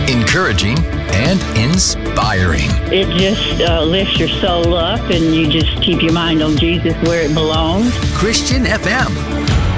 encouraging, and inspiring. It just lifts your soul up, and you just keep your mind on Jesus where it belongs. Christian FM.